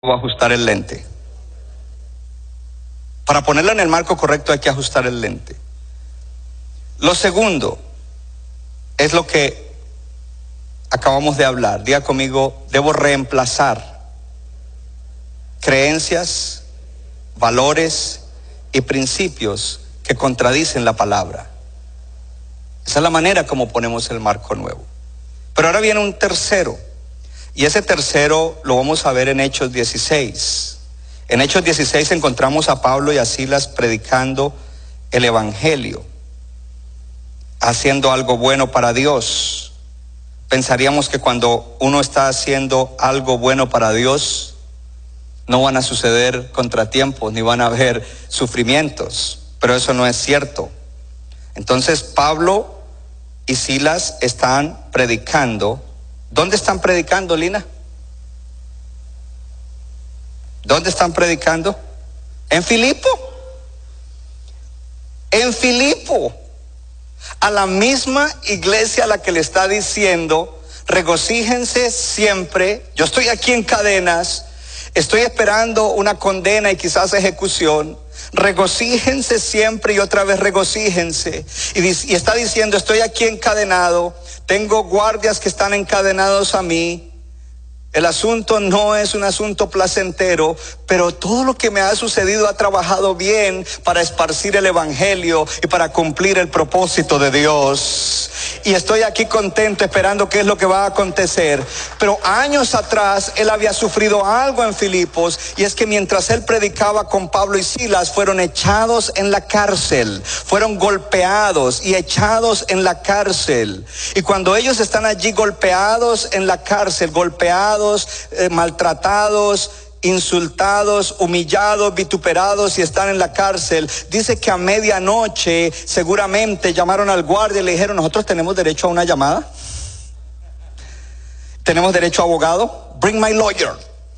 voy a ajustar el lente. Para ponerlo en el marco correcto hay que ajustar el lente. Lo segundo es lo que acabamos de hablar. Diga conmigo, debo reemplazar creencias, valores y principios que contradicen la palabra. Esa es la manera como ponemos el marco nuevo. Pero ahora viene un tercero. Y ese tercero lo vamos a ver en Hechos 16. En Hechos 16 encontramos a Pablo y a Silas predicando el evangelio, haciendo algo bueno para Dios. Pensaríamos que cuando uno está haciendo algo bueno para Dios, no van a suceder contratiempos, ni van a haber sufrimientos, pero eso no es cierto. Entonces Pablo y Silas están predicando. ¿Dónde están predicando, Lina? ¿Dónde están predicando? ¿En Filipo? En Filipo, a la misma iglesia a la que le está diciendo, regocíjense siempre. Yo estoy aquí en cadenas, estoy esperando una condena y quizás ejecución. Regocíjense siempre y otra vez regocíjense. Y está diciendo, estoy aquí encadenado, tengo guardias que están encadenados a mí. El asunto no es un asunto placentero, pero todo lo que me ha sucedido ha trabajado bien para esparcir el evangelio y para cumplir el propósito de Dios. Y estoy aquí contento esperando qué es lo que va a acontecer. Pero años atrás él había sufrido algo en Filipos, y es que mientras él predicaba con Pablo y Silas, fueron echados en la cárcel, fueron golpeados y echados en la cárcel. Y cuando ellos están allí golpeados en la cárcel, maltratados, insultados, humillados, vituperados y están en la cárcel, dice que a medianoche seguramente llamaron al guardia y le dijeron, nosotros tenemos derecho a una llamada, tenemos derecho a abogado, bring my lawyer.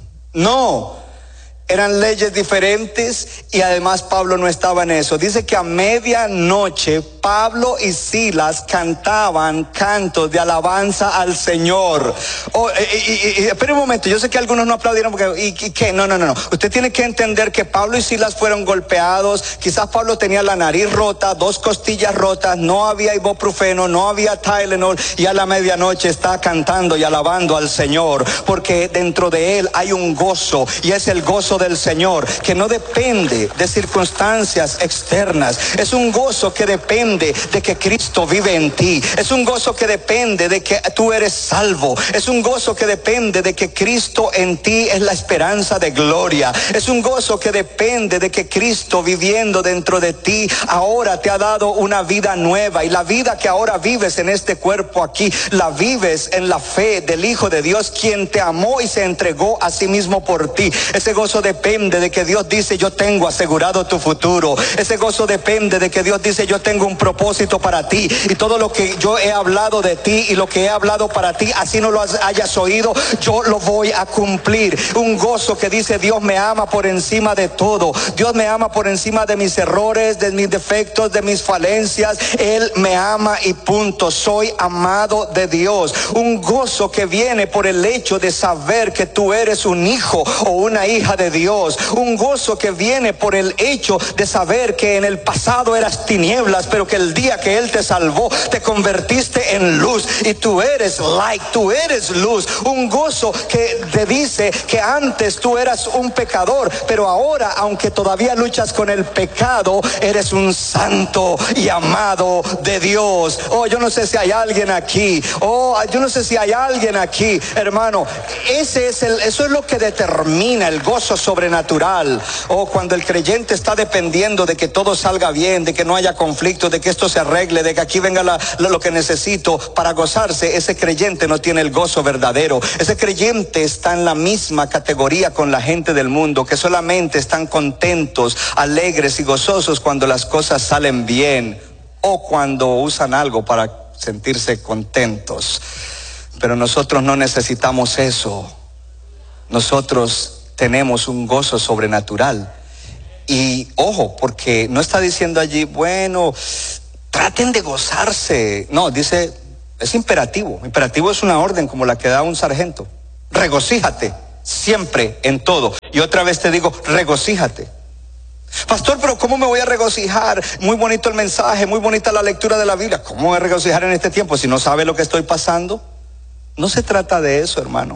No, eran leyes diferentes y además Pablo no estaba en eso. Dice que a medianoche Pablo y Silas cantaban cantos de alabanza al Señor. Espera un momento, yo sé que algunos no aplaudieron porque ¿qué? No. Usted tiene que entender que Pablo y Silas fueron golpeados. Quizás Pablo tenía la nariz rota, 2 costillas rotas, no había ibuprofeno, no había Tylenol, y a la medianoche está cantando y alabando al Señor, porque dentro de él hay un gozo, y es el gozo del Señor que no depende de circunstancias externas. Es un gozo que depende de que Cristo vive en ti. Es un gozo que depende de que tú eres salvo. Es un gozo que depende de que Cristo en ti es la esperanza de gloria. Es un gozo que depende de que Cristo viviendo dentro de ti ahora te ha dado una vida nueva, y la vida que ahora vives en este cuerpo aquí, la vives en la fe del Hijo de Dios, quien te amó y se entregó a sí mismo por ti. Ese gozo depende de que Dios dice, yo tengo asegurado tu futuro. Ese gozo depende de que Dios dice, yo tengo un propósito para ti, y todo lo que yo he hablado de ti y lo que he hablado para ti, así no lo hayas oído, yo lo voy a cumplir. Un gozo que dice, Dios me ama por encima de todo. Dios me ama por encima de mis errores, de mis defectos, de mis falencias. Él me ama y punto. Soy amado de Dios. Un gozo que viene por el hecho de saber que tú eres un hijo o una hija de Dios. Un gozo que viene por el hecho de saber que en el pasado eras tinieblas, pero que el día que Él te salvó, te convertiste en luz, y tú eres light, tú eres luz. Un gozo que te dice que antes tú eras un pecador, pero ahora, aunque todavía luchas con el pecado, eres un santo y amado de Dios. Yo no sé si hay alguien aquí. Yo no sé si hay alguien aquí, hermano. Eso es lo que determina el gozo sobrenatural. Cuando el creyente está dependiendo de que todo salga bien, de que no haya conflicto, de que esto se arregle, de que aquí venga lo que necesito para gozarse, ese creyente no tiene el gozo verdadero. Ese creyente está en la misma categoría con la gente del mundo, que solamente están contentos, alegres y gozosos cuando las cosas salen bien, o cuando usan algo para sentirse contentos. Pero nosotros no necesitamos eso. Nosotros tenemos un gozo sobrenatural. Y ojo, porque no está diciendo allí, bueno, traten de gozarse. No, dice, es imperativo. Imperativo es una orden como la que da un sargento. Regocíjate. siempre, en todo. Y otra vez te digo, regocíjate. Pastor, pero ¿cómo me voy a regocijar? Muy bonito el mensaje, muy bonita la lectura de la Biblia. ¿Cómo me voy a regocijar en este tiempo si no sabe lo que estoy pasando? No se trata de eso, hermano.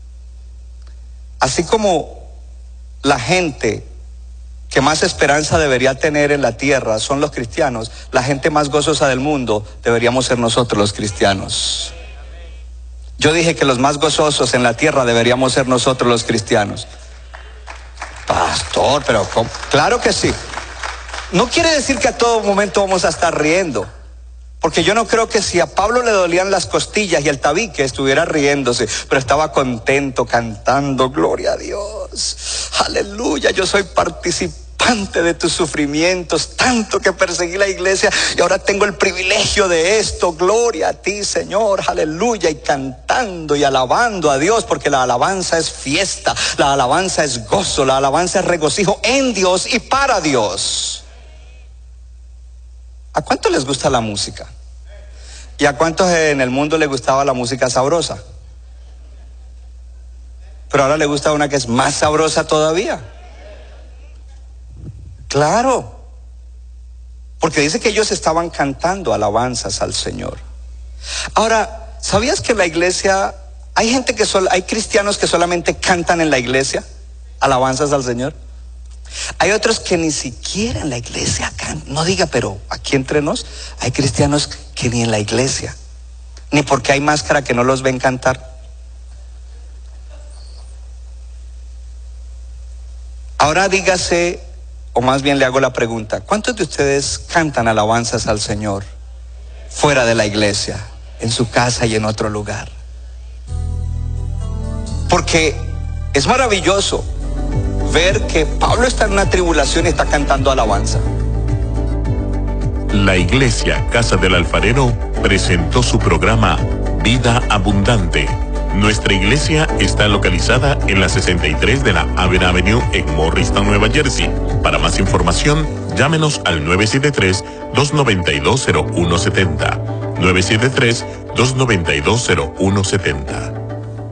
Así como la gente que más esperanza debería tener en la tierra son los cristianos, la gente más gozosa del mundo deberíamos ser nosotros los cristianos. Yo dije que los más gozosos en la tierra deberíamos ser nosotros los cristianos. Pastor, pero ¿cómo? Claro que sí. No quiere decir que a todo momento vamos a estar riendo, porque yo no creo que si a Pablo le dolían las costillas y el tabique estuviera riéndose, pero estaba contento cantando, gloria a Dios, aleluya, yo soy participante de tus sufrimientos, tanto que perseguí la iglesia y ahora tengo el privilegio de esto, gloria a ti Señor, aleluya, y cantando y alabando a Dios, porque la alabanza es fiesta, la alabanza es gozo, la alabanza es regocijo en Dios y para Dios. ¿A cuántos les gusta la música? ¿Y a cuántos en el mundo les gustaba la música sabrosa? Pero ahora le gusta una que es más sabrosa todavía. Claro, porque dice que ellos estaban cantando alabanzas al Señor. Ahora, ¿sabías que en la iglesia hay gente que hay cristianos que solamente cantan en la iglesia alabanzas al Señor? Hay otros que ni siquiera en la iglesia cantan. No diga, pero aquí entre nos hay cristianos que ni en la iglesia, ni porque hay máscara que no los ven cantar. Ahora dígase, o más bien le hago la pregunta, ¿cuántos de ustedes cantan alabanzas al Señor fuera de la iglesia, en su casa y en otro lugar? Porque es maravilloso ver que Pablo está en una tribulación y está cantando alabanza. La Iglesia Casa del Alfarero presentó su programa Vida Abundante. Nuestra iglesia está localizada en la 63 de la Haven Avenue en Morristown, Nueva Jersey. Para más información, llámenos al 973-292-0170. 973-292-0170.